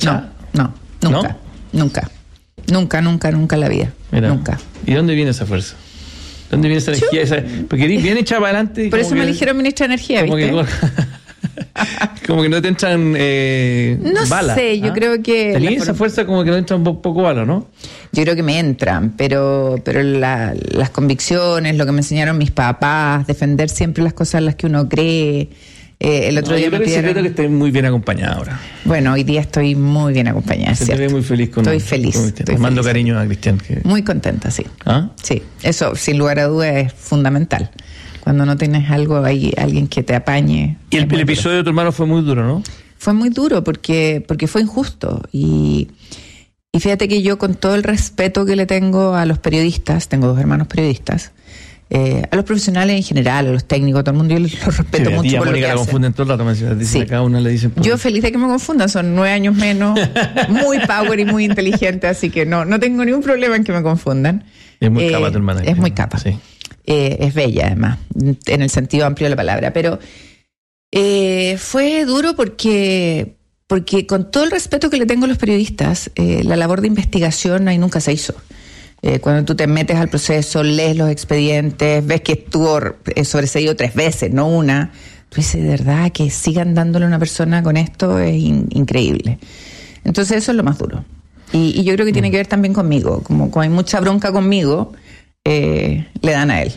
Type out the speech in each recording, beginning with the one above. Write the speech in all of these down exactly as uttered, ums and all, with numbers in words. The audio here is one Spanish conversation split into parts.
¿Echada? No, no, nunca, ¿No? nunca. Nunca, nunca, nunca en la vida. Mira, nunca. ¿Y dónde viene esa fuerza? ¿Dónde viene esa energía? Esa, porque bien echada para adelante. Por eso que, me eligieron ministra de Energía, como ¿viste? Que, como que no te entran eh, no balas. No sé, yo ¿ah? creo que... Tenía esa fuerza como que no entran un poco balas, ¿no? Yo creo que me entran, pero pero la, las convicciones, lo que me enseñaron mis papás, defender siempre las cosas en las que uno cree... Eh, el otro no, día yo me creo pidieron... que estoy muy bien acompañada ahora. Bueno, hoy día estoy muy bien acompañada. Se te ve muy feliz con Estoy feliz. Con estoy mando feliz. cariño a Cristian. Que... Muy contenta, sí. ¿Ah? Sí, eso sin lugar a dudas es fundamental. Cuando no tienes algo ahí, alguien que te apañe. Y el, el episodio de tu hermano fue muy duro, ¿no? Fue muy duro porque, porque fue injusto. Y, y fíjate que yo, con todo el respeto que le tengo a los periodistas, tengo dos hermanos periodistas, Eh, a los profesionales en general, a los técnicos, todo el mundo, yo los respeto sí, mucho por lo que la hacen. confunden todo el rato, me dicen, sí. A cada una le dicen... Yo feliz de que me confundan, son nueve años menos, muy power y muy inteligente, así que no no tengo ningún problema en que me confundan. Es muy eh, capa tu hermana. Es muy capa. Sí. Eh, es bella, además, en el sentido amplio de la palabra. Pero eh, fue duro porque, porque con todo el respeto que le tengo a los periodistas, eh, la labor de investigación ahí nunca se hizo. Eh, cuando tú te metes al proceso, lees los expedientes, ves que estuvo eh, sobreseído tres veces, no una, tú dices, de verdad, que sigan dándole a una persona con esto es in- increíble. Entonces eso es lo más duro. Y, y yo creo que tiene que ver también conmigo. Como, como hay mucha bronca conmigo, eh, le dan a él.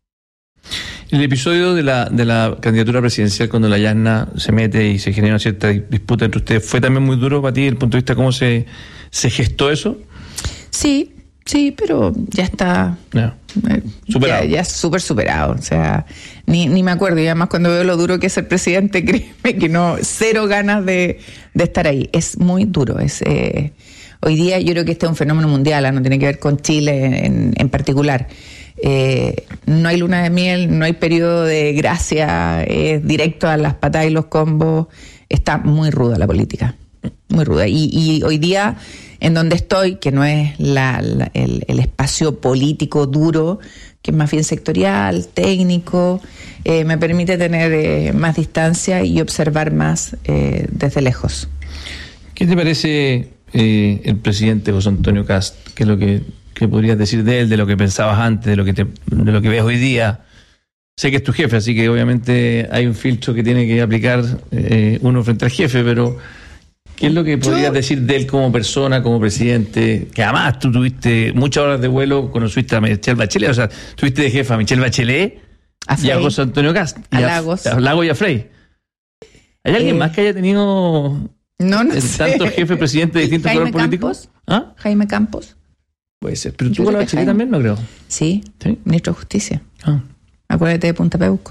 El episodio de la de la candidatura presidencial, cuando la Yasna se mete y se genera una cierta disputa entre ustedes, ¿fue también muy duro para ti desde el punto de vista de cómo se, se gestó eso? Sí. Sí, pero ya está no. eh, superado. Ya, ya es súper superado. O sea, ni, ni me acuerdo. Y además, cuando veo lo duro que es ser presidente, créeme que no, cero ganas de, de estar ahí. Es muy duro. Es eh, hoy día yo creo que este es un fenómeno mundial, ¿eh? No tiene que ver con Chile en, en particular. Eh, no hay luna de miel, no hay periodo de gracia, es directo a las patadas y los combos. Está muy ruda la política, muy ruda. Y, y hoy día, en donde estoy, que no es la, la, el, el espacio político duro, que es más bien sectorial, técnico, eh, me permite tener eh, más distancia y observar más eh, desde lejos. ¿Qué te parece eh, el presidente José Antonio Kast? ¿Qué es lo que, que podrías decir de él, de lo que pensabas antes, de lo que te, de lo que ves hoy día? Sé que es tu jefe, así que obviamente hay un filtro que tiene que aplicar eh, uno frente al jefe, pero ¿qué es lo que podrías Yo... decir de él como persona, como presidente? Que además tú tuviste muchas horas de vuelo, conociste a Michelle Bachelet, o sea, tuviste de jefa a Michelle Bachelet a y a José Antonio Kast. A y Lagos. A, a Lagos y a Frey. ¿Hay alguien eh... más que haya tenido no, no tantos jefes presidentes de distintos colores políticos? ¿Ah? Jaime Campos. Puede ser. Pero tú con la Bachelet también, no creo. Sí, ¿Sí? Ministro de Justicia. Ah. Acuérdate de Punta Peuco.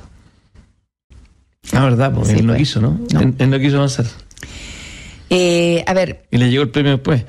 Ah, verdad, porque sí, él no pues. quiso, ¿no? no. Él, él no quiso avanzar. Eh, a ver. Y le llegó el premio después.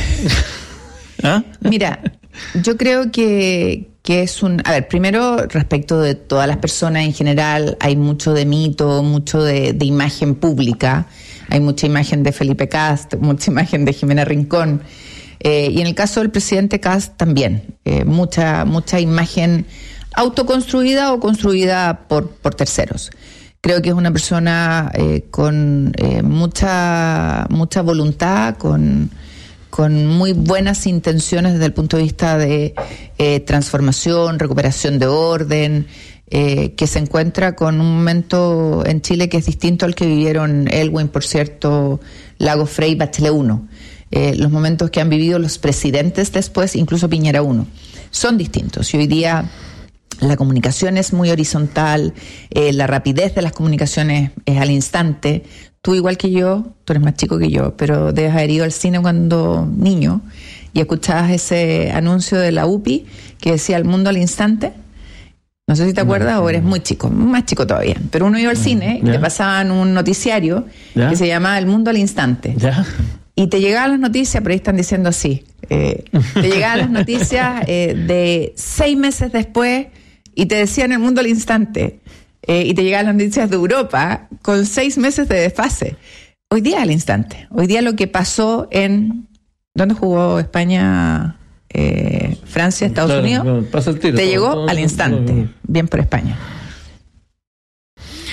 ¿Ah? Mira, yo creo que, que es un... A ver, primero, respecto de todas las personas en general, hay mucho de mito, mucho de, de imagen pública. Hay mucha imagen de Felipe Kast, mucha imagen de Jimena Rincón. Eh, y en el caso del presidente Kast también. Eh, mucha, mucha imagen autoconstruida o construida por, por terceros. Creo que es una persona eh, con eh, mucha mucha voluntad, con, con muy buenas intenciones desde el punto de vista de eh, transformación, recuperación de orden, eh, que se encuentra con un momento en Chile que es distinto al que vivieron Elwin, por cierto, Lagos, Frey, Bachelet uno. Eh, los momentos que han vivido los presidentes después, incluso Piñera uno, son distintos. Y hoy día la comunicación es muy horizontal, eh, la rapidez de las comunicaciones es al instante. Tú, igual que yo, tú eres más chico que yo, pero debes haber ido al cine cuando niño y escuchabas ese anuncio de la U P I que decía "el mundo al instante". No sé si te acuerdas no, o eres muy chico, más chico todavía. Pero uno iba al cine y te pasaban un noticiario ¿Ya? que se llamaba "El mundo al instante". ¿Ya? Y te llegaban las noticias, pero ahí están diciendo así. Eh, te llegaban las noticias eh, de seis meses después y te decían "el mundo al instante". Eh, y te llegaban las noticias de Europa con seis meses de desfase. Hoy día al instante. Hoy día lo que pasó en... ¿Dónde jugó España? Eh, Francia, Estados claro, Unidos. No, pasa el tiro, te todo, llegó todo, al todo, instante. todo, todo. Bien por España.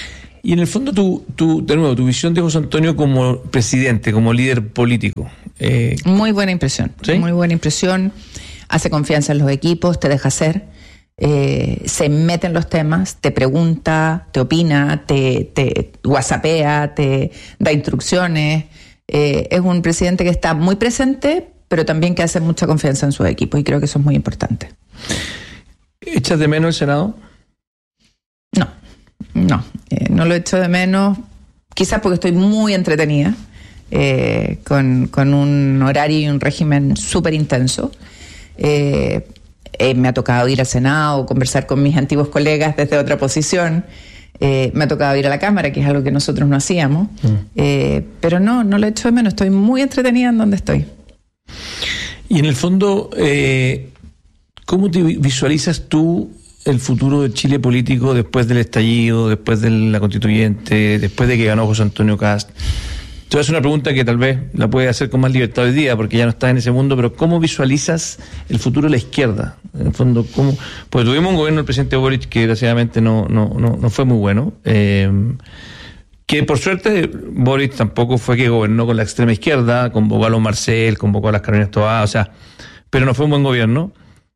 Y en el fondo, tu, tu, de nuevo, tu visión de José Antonio como presidente, como líder político. Eh, muy buena impresión, ¿sí? Muy buena impresión. Hace confianza en los equipos, te deja hacer, eh, se mete en los temas, te pregunta, te opina, te, te whatsappea, te da instrucciones. Eh, es un presidente que está muy presente, pero también que hace mucha confianza en sus equipos, y creo que eso es muy importante. ¿Echas de menos el Senado? No, no, eh, no lo echo de menos, quizás porque estoy muy entretenida, eh, con, con un horario y un régimen súper intenso. Eh, eh, me ha tocado ir al Senado, conversar con mis antiguos colegas desde otra posición. Eh, me ha tocado ir a la Cámara, que es algo que nosotros no hacíamos. Mm. Eh, pero no, no lo echo de menos. Estoy muy entretenida en donde estoy. Y en el fondo, eh, ¿cómo te visualizas tú el futuro del Chile político después del estallido, después de la constituyente, después de que ganó José Antonio Kast? Te voy a hacer una pregunta que tal vez la puedes hacer con más libertad hoy día, porque ya no estás en ese mundo, pero ¿cómo visualizas el futuro de la izquierda? En el fondo, ¿cómo? Porque tuvimos un gobierno del presidente Boric que desgraciadamente no, no, no, no fue muy bueno. Eh, que por suerte Boric tampoco fue que gobernó con la extrema izquierda, convocó a los Marcel, convocó a las Carolinas Toá, o sea, pero no fue un buen gobierno.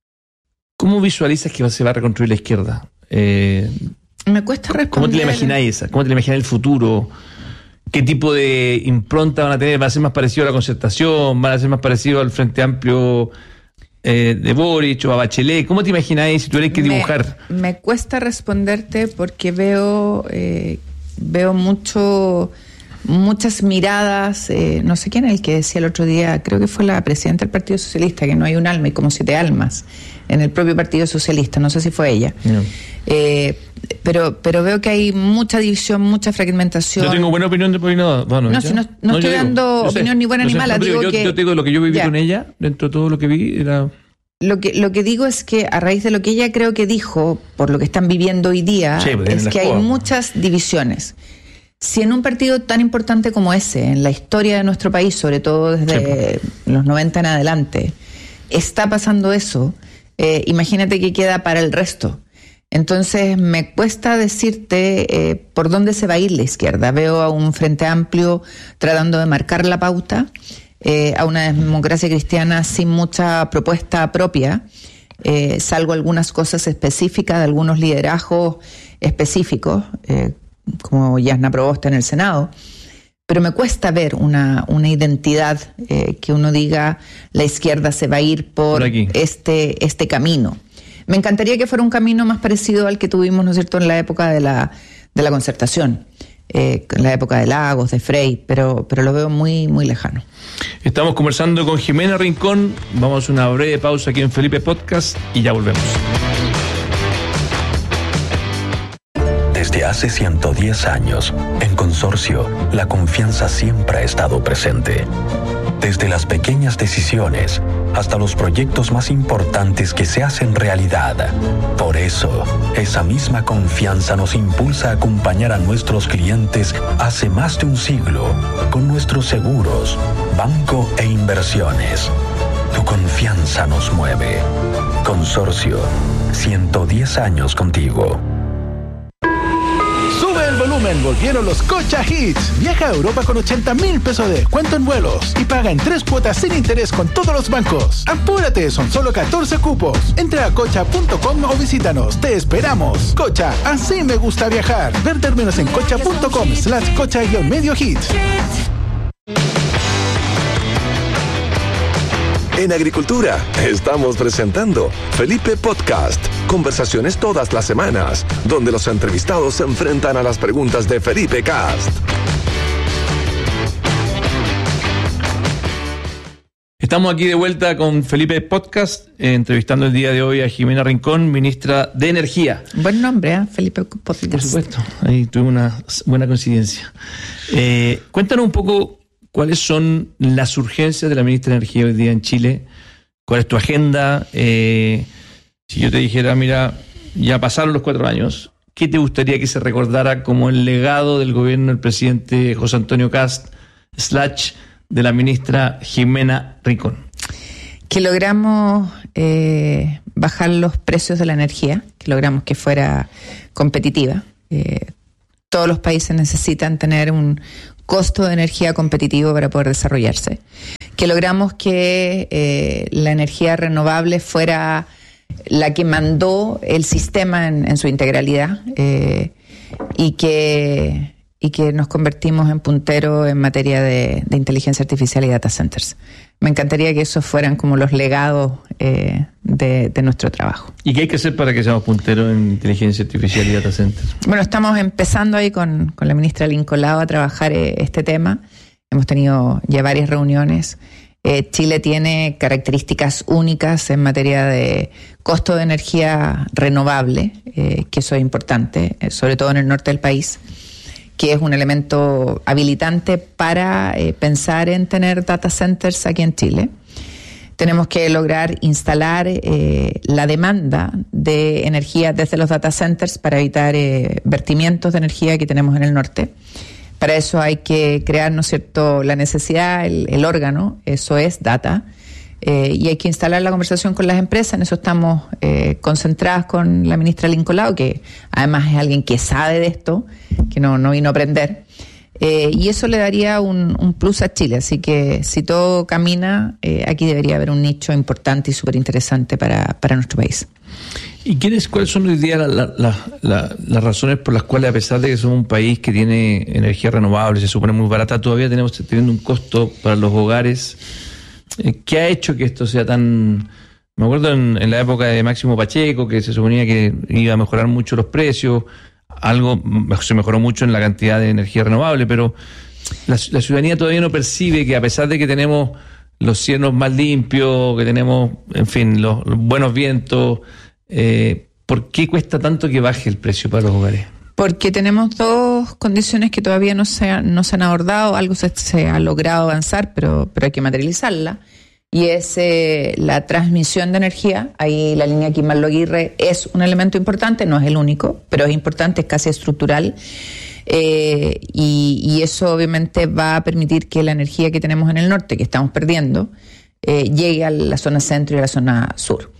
¿Cómo visualizas que se va a reconstruir la izquierda? Eh, Me cuesta responder. ¿Cómo te la imagináis esa? ¿Cómo te la imagináis el futuro? ¿Qué tipo de impronta van a tener? ¿Va a ser más parecido a la Concertación? ¿Van a ser más parecido al Frente Amplio eh, de Boric o a Bachelet? ¿Cómo te imagináis si tuvierais que dibujar? Me, me cuesta responderte porque veo eh, veo mucho muchas miradas. Eh, no sé quién es el que decía el otro día, creo que fue la presidenta del Partido Socialista, que no hay un alma y como siete almas en el propio Partido Socialista. No sé si fue ella. No. Eh, pero pero veo que hay mucha división, mucha fragmentación. Yo tengo buena opinión de Paulina. Bueno, no, si no, no, no estoy digo, dando opinión sé, ni buena ni sé, mala. No, digo yo, que, yo te digo lo que yo viví ya. con ella, dentro de todo lo que vi, era... Lo que, lo que digo es que a raíz de lo que ella creo que dijo, por lo que están viviendo hoy día, sí, es que hay muchas divisiones. Si en un partido tan importante como ese, en la historia de nuestro país, sobre todo desde sí. los noventa en adelante, está pasando eso, eh, imagínate que queda para el resto. Entonces me cuesta decirte eh, por dónde se va a ir la izquierda. Veo a un Frente Amplio tratando de marcar la pauta, eh, a una democracia cristiana sin mucha propuesta propia, eh, salvo algunas cosas específicas de algunos liderazgos específicos, eh, como Yasna Proboste en el Senado. Pero me cuesta ver una, una identidad eh, que uno diga la izquierda se va a ir por, por este, este camino. Me encantaría que fuera un camino más parecido al que tuvimos, ¿no es cierto?, en la época de la, de la Concertación, eh, en la época de Lagos, de Frey, pero, pero lo veo muy, muy lejano. Estamos conversando con Jimena Rincón. Vamos a una breve pausa aquí en Felipe Podcast y ya volvemos. Desde hace ciento diez años, en Consorcio, la confianza siempre ha estado presente. Desde las pequeñas decisiones hasta los proyectos más importantes que se hacen realidad. Por eso, esa misma confianza nos impulsa a acompañar a nuestros clientes hace más de un siglo con nuestros seguros, banco e inversiones. Tu confianza nos mueve. Consorcio, ciento diez años contigo. Volumen, volvieron los Cocha Hits. Viaja a Europa con ochenta mil pesos de descuento en vuelos y paga en tres cuotas sin interés con todos los bancos. Apúrate, son solo catorce cupos. Entra a cocha punto com o visítanos. Te esperamos. Cocha, así me gusta viajar. Ver términos en cocha punto com slash cocha guión medio hits. En Agricultura, estamos presentando Felipe Podcast. Conversaciones todas las semanas, donde los entrevistados se enfrentan a las preguntas de Felipe Kast. Estamos aquí de vuelta con Felipe Podcast, eh, entrevistando el día de hoy a Jimena Rincón, ministra de Energía. Buen nombre, ¿eh? Felipe Podcast. Por supuesto, ahí tuve una buena coincidencia. Eh, cuéntanos un poco cuáles son las urgencias de la ministra de Energía hoy día en Chile. ¿Cuál es tu agenda? Eh, si yo te dijera, mira, ya pasaron los cuatro años, ¿qué te gustaría que se recordara como el legado del gobierno del presidente José Antonio Kast, slash de la ministra Jimena Rincón? Que logramos eh, bajar los precios de la energía, que logramos que fuera competitiva. Eh, todos los países necesitan tener un costo de energía competitivo para poder desarrollarse. Que logramos que eh, la energía renovable fuera la que mandó el sistema en, en su integralidad eh, y que y que nos convertimos en puntero en materia de, de inteligencia artificial y data centers. Me encantaría que esos fueran como los legados eh, de, de nuestro trabajo. ¿Y qué hay que hacer para que seamos punteros en inteligencia artificial y data centers? Bueno, estamos empezando ahí con, con la ministra Lincoln Lao a trabajar eh, este tema. Hemos tenido ya varias reuniones. Eh, Chile tiene características únicas en materia de costo de energía renovable, eh, que eso es importante, eh, sobre todo en el norte del país, que es un elemento habilitante para eh, pensar en tener data centers aquí en Chile. Tenemos que lograr instalar eh, la demanda de energía desde los data centers para evitar eh, vertimientos de energía que tenemos en el norte. Para eso hay que crear, ¿no es cierto?, la necesidad, el, el órgano, eso es data, eh, y hay que instalar la conversación con las empresas. En eso estamos eh, concentradas con la ministra Lincoln Lao, que además es alguien que sabe de esto, que no, no vino a aprender, eh, y eso le daría un, un plus a Chile. Así que si todo camina, eh, aquí debería haber un nicho importante y súper interesante para, para nuestro país. ¿Y quiénes, cuáles son hoy día la, la, la, la, las razones por las cuales, a pesar de que somos un país que tiene energía renovable, se supone muy barata, todavía tenemos teniendo un costo para los hogares? Eh, ¿Qué ha hecho que esto sea tan...? Me acuerdo en, en la época de Máximo Pacheco, que se suponía que iba a mejorar mucho los precios, algo se mejoró mucho en la cantidad de energía renovable, pero la, la ciudadanía todavía no percibe que, a pesar de que tenemos los cielos más limpios, que tenemos, en fin, los, los buenos vientos, eh, ¿por qué cuesta tanto que baje el precio para los hogares? Porque tenemos dos condiciones que todavía no se, ha, no se han abordado. Algo se, se ha logrado avanzar, pero, pero hay que materializarla. Y es eh, la transmisión de energía. Ahí la línea Kimal-Loguirre es un elemento importante, no es el único, pero es importante, es casi estructural. Eh, y, y eso obviamente va a permitir que la energía que tenemos en el norte, que estamos perdiendo, eh, llegue a la zona centro y a la zona sur.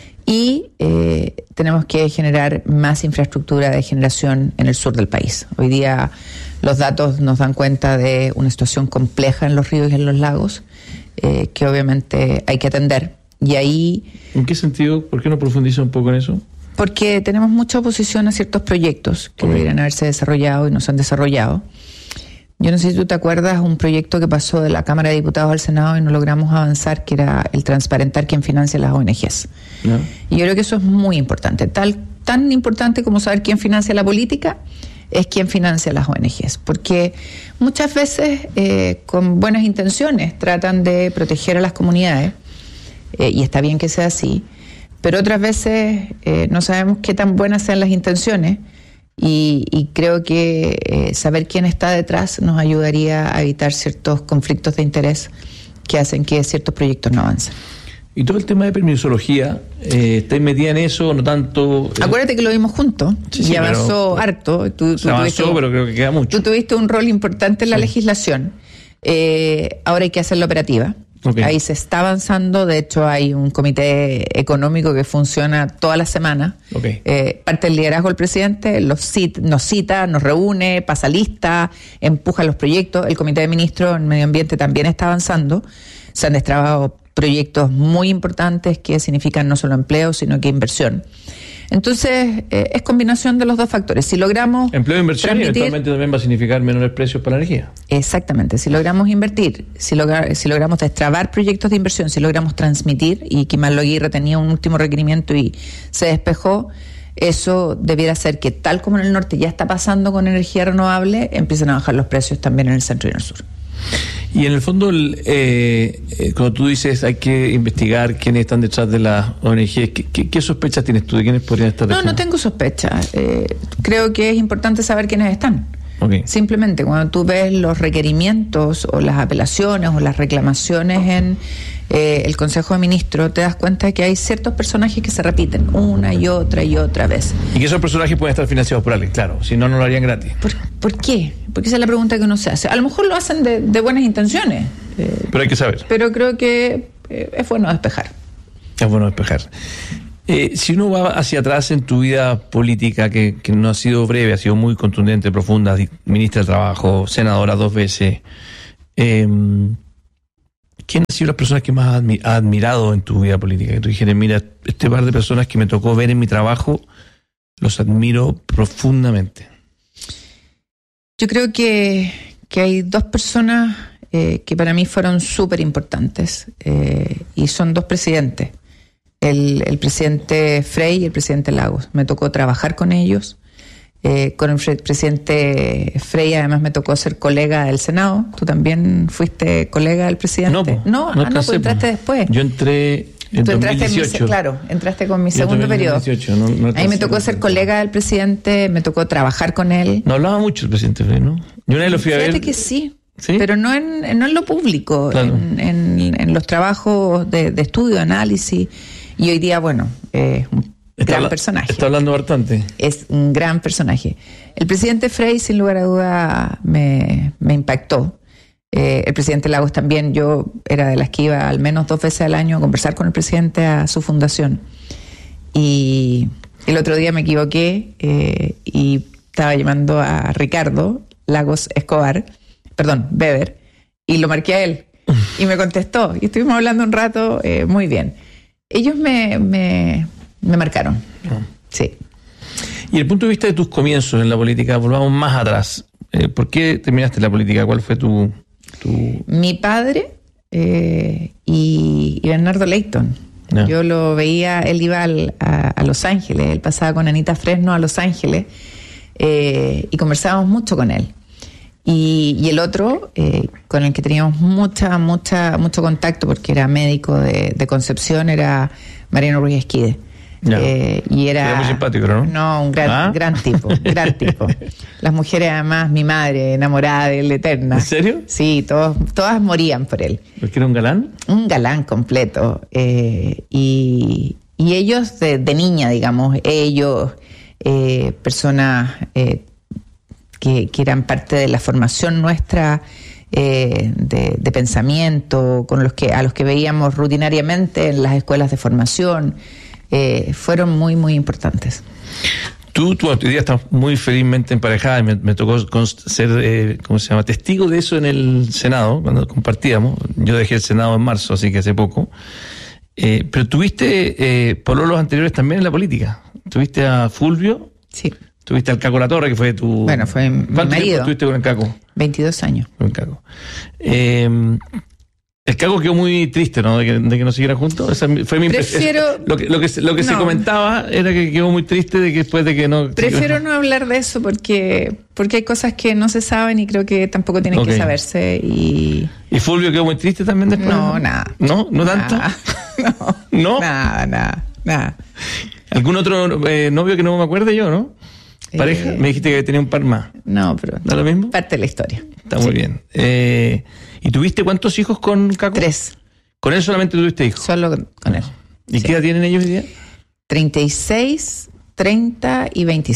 Y eh, tenemos que generar más infraestructura de generación en el sur del país. Hoy día los datos nos dan cuenta de una situación compleja en los ríos y en los lagos, eh, que obviamente hay que atender. Y ahí... ¿En qué sentido? ¿Por qué no profundiza un poco en eso? Porque tenemos mucha oposición a ciertos proyectos que okay. deberían haberse desarrollado y no se han desarrollado. Yo no sé si tú te acuerdas un proyecto que pasó de la Cámara de Diputados al Senado y no logramos avanzar, que era el transparentar quién financia las O N Ges. ¿No? Y yo creo que eso es muy importante. Tal, tan importante como saber quién financia la política es quién financia las O N Ges. Porque muchas veces, eh, con buenas intenciones, tratan de proteger a las comunidades, eh, y está bien que sea así, pero otras veces eh, no sabemos qué tan buenas sean las intenciones. Y, y creo que eh, saber quién está detrás nos ayudaría a evitar ciertos conflictos de interés que hacen que ciertos proyectos no avancen. Y todo el tema de permisología, eh, ¿estáis metida en eso o no tanto? Eh... Acuérdate que lo vimos juntos sí, y sí, avanzó pero, harto. Tú, tú avanzó, tuviste, pero creo que queda mucho. Tú tuviste un rol importante en la sí. legislación. Eh, ahora hay que hacerla operativa. Okay. Ahí se está avanzando. De hecho, hay un comité económico que funciona toda la semana. Okay. Eh, parte del liderazgo del presidente, los cita, nos cita, nos reúne, pasa lista, empuja los proyectos. El comité de ministros en medio ambiente también está avanzando. Se han destrabado proyectos muy importantes que significan no solo empleo, sino que inversión. Entonces, eh, es combinación de los dos factores. Si logramos... Empleo e inversión y eventualmente también va a significar menores precios para la energía. Exactamente. Si logramos invertir, si, logra, si logramos destrabar proyectos de inversión, si logramos transmitir, y Kimal-Loguirre tenía un último requerimiento y se despejó, eso debiera ser que, tal como en el norte ya está pasando con energía renovable, empiecen a bajar los precios también en el centro y en el sur. Y en el fondo, el, eh, eh, cuando tú dices hay que investigar quiénes están detrás de las O N Ges, ¿qué, qué, qué sospechas tienes tú de quiénes podrían estar detrás? No, no tengo sospechas. Eh, creo que es importante saber quiénes están. Okay. Simplemente cuando tú ves los requerimientos o las apelaciones o las reclamaciones en eh, el Consejo de Ministros, te das cuenta de que hay ciertos personajes que se repiten una y otra y otra vez. Y que esos personajes pueden estar financiados por alguien, claro, si no, no lo harían gratis. ¿Por, ¿por qué? Porque esa es la pregunta que uno se hace. A lo mejor lo hacen de, de buenas intenciones. Eh, pero hay que saber. Pero creo que eh, es bueno despejar. Es bueno despejar. Eh, si uno va hacia atrás en tu vida política, que, que no ha sido breve, ha sido muy contundente, profunda, ministra de Trabajo, senadora dos veces, eh, ¿quién han sido las personas que más has admi- admirado en tu vida política? Que tú dijeras, mira, este par de personas que me tocó ver en mi trabajo, los admiro profundamente. Yo creo que, que hay dos personas eh, que para mí fueron súper importantes eh, y son dos presidentes, el, el presidente Frei y el presidente Lagos. Me tocó trabajar con ellos. Eh, con el fre- presidente Frei además me tocó ser colega del Senado. ¿Tú también fuiste colega del presidente? No, po, no, no ah, no, pues entraste después. Yo entré en Tú dos mil entraste dieciocho. en mi, claro, entraste con mi Yo segundo entré en periodo. dos mil dieciocho, no, no Ahí me tocó ser colega del presidente, me tocó trabajar con él. No hablaba mucho el presidente Frei, ¿no? Yo una vez lo fui a Fíjate ver. que sí, ¿Sí? pero no en, en- no en lo público, Claro. en, en- en los trabajos de, de estudio, de análisis. Y hoy día, bueno, es un Está gran habla- personaje. Está hablando bastante. Es un gran personaje. El presidente Frei, sin lugar a duda, me, me impactó. Eh, el presidente Lagos también. Yo era de las que iba al menos dos veces al año a conversar con el presidente a su fundación. Y el otro día me equivoqué eh, y estaba llamando a Ricardo Lagos Escobar, perdón, Weber, y lo marqué a él. Y me contestó. Y estuvimos hablando un rato eh, muy bien. Ellos me, me, me marcaron. Sí. Y el punto de vista de tus comienzos en la política, volvamos más atrás. Eh, ¿Por qué terminaste la política? ¿Cuál fue tu...? tu... Mi padre eh, y, y Bernardo Leighton. Ya. Yo lo veía, él iba al- a, a Los Ángeles, él pasaba con Anita Fresno a Los Ángeles eh, y conversábamos mucho con él. Y, y el otro, eh, con el que teníamos mucha, mucha, mucho contacto, porque era médico de, de Concepción, era Mariano Ruiz Esquide. Ya. Eh, y era, Era muy simpático, ¿no? No, un gran, ¿Ah? gran tipo, gran tipo. Las mujeres, además, mi madre, enamorada de él, eterna. ¿En serio? Sí, todos, todas morían por él. ¿Porque era un galán? Un galán completo. eh, y, y ellos, de, de niña, digamos, ellos, eh, personas eh, que, que eran parte de la formación nuestra eh, de, de pensamiento, con los que a los que veíamos rutinariamente en las escuelas de formación, eh, fueron muy, muy importantes. Tú, tú hoy día estás muy felizmente emparejada y me, me tocó con- ser, eh, ¿cómo se llama?, testigo de eso en el Senado, cuando compartíamos. Yo dejé el Senado en marzo, así que hace poco. Eh, pero tuviste eh, pololos anteriores también en la política. Tuviste a Fulvio, Sí, tuviste al Caco Latorre, que fue tu... Bueno, fue mi ¿Cuánto marido. tiempo estuviste con el Caco? veintidós años. Con el Caco. Eh, el Caco quedó muy triste, ¿no? De que, de que no siguieran juntos. Esa fue mi impresión. Prefiero- Lo que, lo que, se- lo que se No. comentaba era que quedó muy triste de que después de que no... Prefiero no hablar de eso porque, porque hay cosas que no se saben y creo que tampoco tienen Ok. que saberse. Y ¿Y Fulvio quedó muy triste también después? no, nada. ¿No? ¿No tanto? Nada. No, ¿No? Nada, nada, nada. ¿Algún otro eh, novio que no me acuerde yo, no? ¿Pareja? Eh, Me dijiste que tenía un par más. No, pero ¿Da lo mismo? parte de la historia. Está muy bien. Eh, ¿Y tuviste cuántos hijos con Caco? Tres, ¿Con él solamente tuviste hijos? solo con, con él. ¿Y Sí. qué edad tienen ellos hoy día? treinta y seis, treinta y veintiséis.